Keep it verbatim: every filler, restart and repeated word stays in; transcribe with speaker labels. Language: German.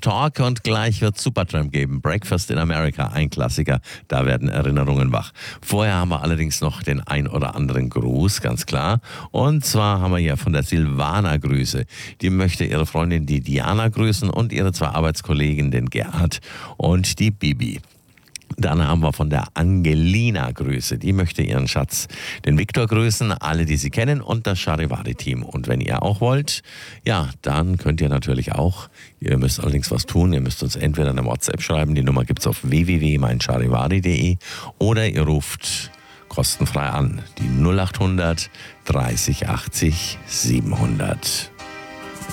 Speaker 1: Talk und gleich wird Supertramp geben. Breakfast in America, ein Klassiker. Da werden Erinnerungen wach. Vorher haben wir allerdings noch den ein oder anderen Gruß, ganz klar. Und zwar haben wir hier von der Silvana Grüße. Die möchte ihre Freundin, die Diana, grüßen und ihre zwei Arbeitskollegen, den Gerhard und die Bibi. Dann haben wir von der Angelina Grüße. Die möchte ihren Schatz, den Viktor, grüßen, alle, die sie kennen und das Charivari-Team. Und wenn ihr auch wollt, ja, dann könnt ihr natürlich auch, ihr müsst allerdings was tun, ihr müsst uns entweder eine WhatsApp schreiben, die Nummer gibt's auf w w w punkt mein charivari punkt de oder ihr ruft kostenfrei an, die null acht hundert dreißig achtzig siebenhundert.